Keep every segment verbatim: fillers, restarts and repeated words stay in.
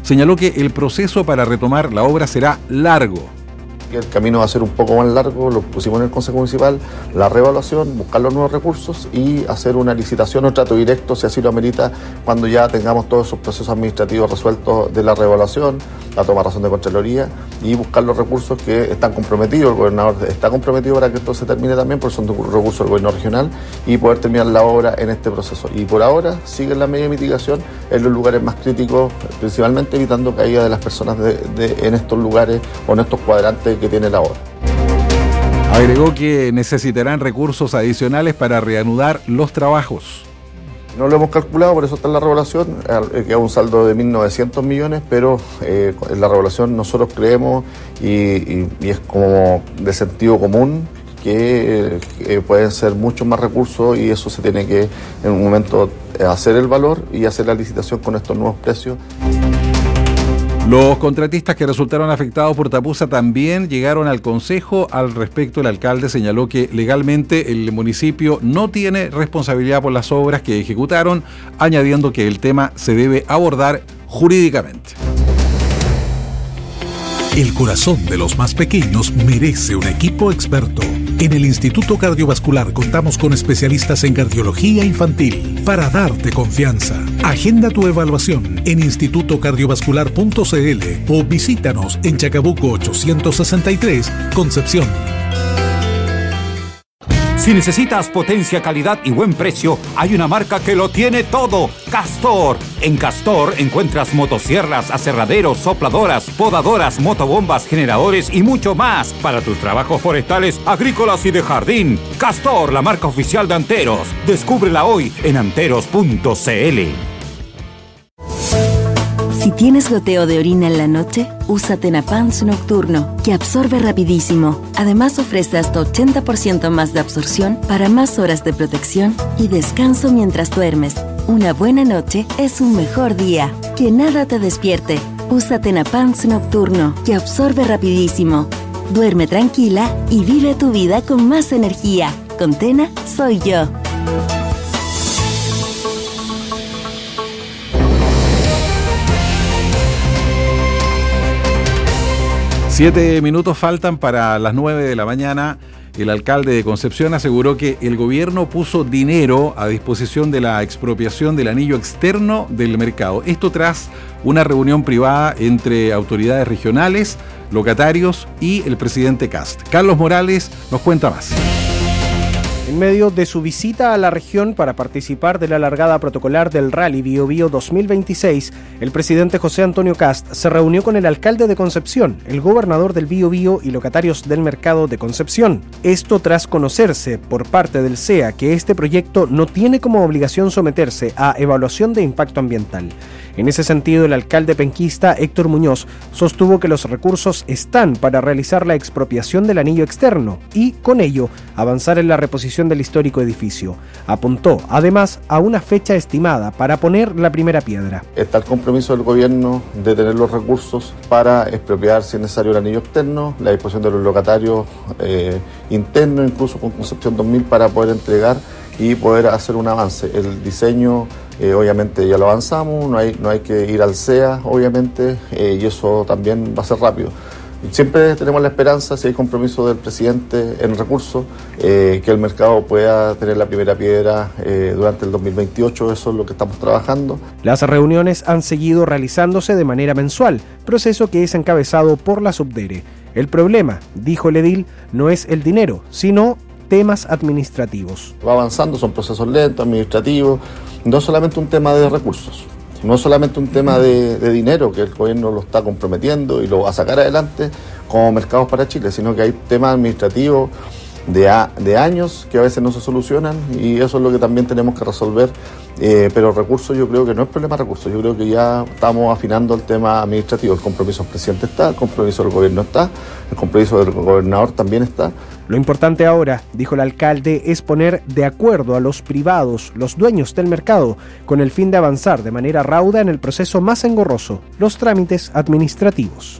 señaló que el proceso para retomar la obra será largo. El camino va a ser un poco más largo, lo pusimos en el Consejo Municipal, la reevaluación, buscar los nuevos recursos y hacer una licitación o trato directo, si así lo amerita, cuando ya tengamos todos esos procesos administrativos resueltos de la reevaluación, la toma de razón de Contraloría y buscar los recursos que están comprometidos. El gobernador está comprometido para que esto se termine también, porque son recursos del gobierno regional, y poder terminar la obra en este proceso. Y por ahora siguen la medida de mitigación en los lugares más críticos, principalmente evitando caída de las personas de, de, en estos lugares o en estos cuadrantes que tiene la obra. Agregó que necesitarán recursos adicionales para reanudar los trabajos. No lo hemos calculado, por eso está en la revaluación, queda un saldo de mil novecientos millones, pero eh, en la revaluación nosotros creemos, y, y, y es como de sentido común, que eh, pueden ser muchos más recursos, y eso se tiene que en un momento hacer el valor y hacer la licitación con estos nuevos precios. Los contratistas que resultaron afectados por Tapusa también llegaron al Consejo. Al respecto, el alcalde señaló que legalmente el municipio no tiene responsabilidad por las obras que ejecutaron, añadiendo que el tema se debe abordar jurídicamente. El corazón de los más pequeños merece un equipo experto. En el Instituto Cardiovascular contamos con especialistas en cardiología infantil para darte confianza. Agenda tu evaluación en instituto cardiovascular punto c l o visítanos en Chacabuco ochocientos sesenta y tres, Concepción. Si necesitas potencia, calidad y buen precio, hay una marca que lo tiene todo: Castor. En Castor encuentras motosierras, aserraderos, sopladoras, podadoras, motobombas, generadores y mucho más para tus trabajos forestales, agrícolas y de jardín. Castor, la marca oficial de Anteros. Descúbrela hoy en anteros punto c l. Si tienes goteo de orina en la noche, usa Tenapans Nocturno, que absorbe rapidísimo. Además ofrece hasta ochenta por ciento más de absorción para más horas de protección y descanso mientras duermes. Una buena noche es un mejor día. Que nada te despierte. Usa Tenapans Nocturno, que absorbe rapidísimo. Duerme tranquila y vive tu vida con más energía. Con Tena, soy yo. Siete minutos faltan para las nueve de la mañana. El alcalde de Concepción aseguró que el gobierno puso dinero a disposición de la expropiación del anillo externo del mercado. Esto tras una reunión privada entre autoridades regionales, locatarios y el presidente Kast. Carlos Morales nos cuenta más. En medio de su visita a la región para participar de la largada protocolar del Rally Bio Bio dos mil veintiséis, el presidente José Antonio Kast se reunió con el alcalde de Concepción, el gobernador del Bio Bio y locatarios del mercado de Concepción. Esto tras conocerse por parte del C E A que este proyecto no tiene como obligación someterse a evaluación de impacto ambiental. En ese sentido, el alcalde penquista Héctor Muñoz sostuvo que los recursos están para realizar la expropiación del anillo externo y, con ello, avanzar en la reposición del histórico edificio. Apuntó, además, a una fecha estimada para poner la primera piedra. Está el compromiso del gobierno de tener los recursos para expropiar, si es necesario, el anillo externo, la disposición de los locatarios eh, internos, incluso con Concepción dos mil, para poder entregar y poder hacer un avance. El diseño, eh, obviamente, ya lo avanzamos, no hay, no hay que ir al C E A, obviamente, eh, y eso también va a ser rápido. Siempre tenemos la esperanza, si hay compromiso del presidente en recursos, eh, que el mercado pueda tener la primera piedra eh, durante el dos mil veintiocho, eso es lo que estamos trabajando. Las reuniones han seguido realizándose de manera mensual, proceso que es encabezado por la Subdere. El problema, dijo el edil, no es el dinero, sino temas administrativos. Va avanzando, son procesos lentos, administrativos, no solamente un tema de recursos. No es solamente un tema de, de dinero, que el gobierno lo está comprometiendo y lo va a sacar adelante como mercados para Chile, sino que hay temas administrativos de, a, de años que a veces no se solucionan, y eso es lo que también tenemos que resolver. Eh, pero recursos, yo creo que no es problema de recursos, yo creo que ya estamos afinando el tema administrativo. El compromiso del presidente está, el compromiso del gobierno está, el compromiso del gobernador también está. Lo importante ahora, dijo el alcalde, es poner de acuerdo a los privados, los dueños del mercado, con el fin de avanzar de manera rauda en el proceso más engorroso, los trámites administrativos.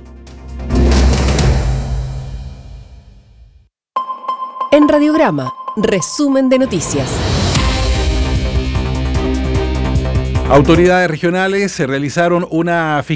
En Radiograma, resumen de noticias. Autoridades regionales se realizaron una